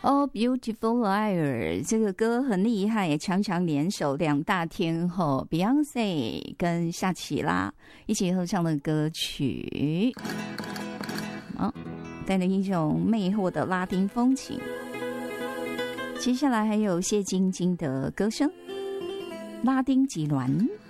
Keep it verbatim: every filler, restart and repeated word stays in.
Oh Beautiful Liar 这个歌很厉害，也强强联手两大天后 Beyonce 跟夏奇拉一起合唱的歌曲，好，带着一种魅惑的拉丁风情。接下来还有谢晶晶的歌声，拉丁极峦。